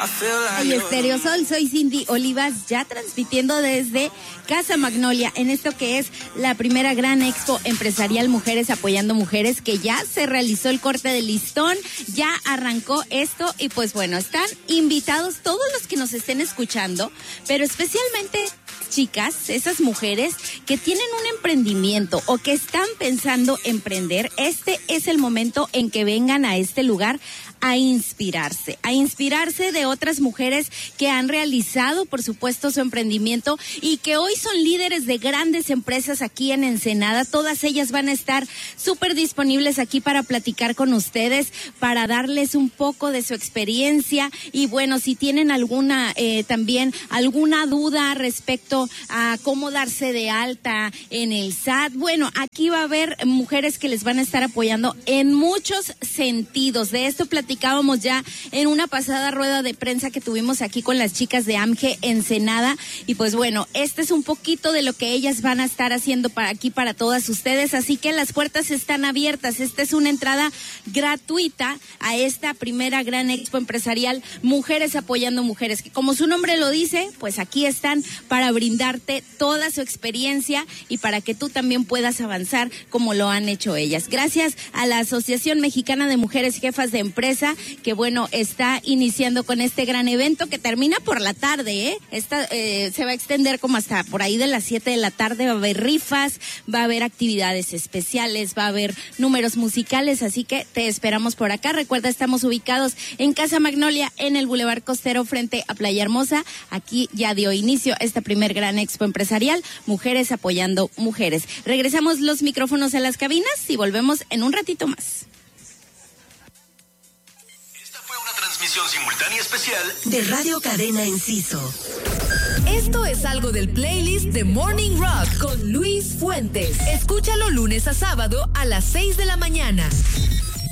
Y Estéreo Sol, soy Cindy Olivas, ya transmitiendo desde Casa Magnolia, en esto que es la primera gran expo empresarial Mujeres Apoyando Mujeres, que ya se realizó el corte de listón, ya arrancó esto y pues bueno, están invitados todos los que nos estén escuchando, pero especialmente chicas, esas mujeres que tienen un emprendimiento o que están pensando emprender. Este es el momento en que vengan a este lugar a inspirarse de otras mujeres que han realizado, por supuesto, su emprendimiento y que hoy son líderes de grandes empresas aquí en Ensenada. Todas ellas van a estar súper disponibles aquí para platicar con ustedes, para darles un poco de su experiencia y bueno, si tienen alguna también alguna duda respecto a cómo darse de alta en el SAT, bueno, aquí va a haber mujeres que les van a estar apoyando en muchos sentidos. De esto platicábamos ya en una pasada rueda de prensa que tuvimos aquí con las chicas de AMGE Ensenada y pues bueno, este es un poquito de lo que ellas van a estar haciendo para aquí para todas ustedes, así que las puertas están abiertas. Esta es una entrada gratuita a esta primera gran expo empresarial Mujeres Apoyando Mujeres, que como su nombre lo dice, pues aquí están para brindarte toda su experiencia y para que tú también puedas avanzar como lo han hecho ellas. Gracias a la Asociación Mexicana de Mujeres Jefas de Empresa, que bueno, está iniciando con este gran evento que termina por la tarde, se va a extender como hasta por ahí de las 7 de la tarde. Va a haber rifas, va a haber actividades especiales, va a haber números musicales, así que te esperamos por acá. Recuerda, estamos ubicados en Casa Magnolia, en el Boulevard Costero, frente a Playa Hermosa. Aquí ya dio inicio esta primer gran expo empresarial, Mujeres Apoyando Mujeres. Regresamos los micrófonos a las cabinas y volvemos en un ratito más. Transmisión simultánea especial de Radio Cadena Enciso. Esto es algo del playlist de Morning Rock con Luis Fuentes. Escúchalo lunes a sábado a las 6 de la mañana.